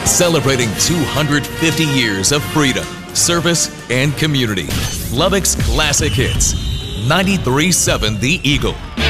Celebrating 250 years of freedom, service, and community. Lubbock's classic hits. 93.7 The Eagle.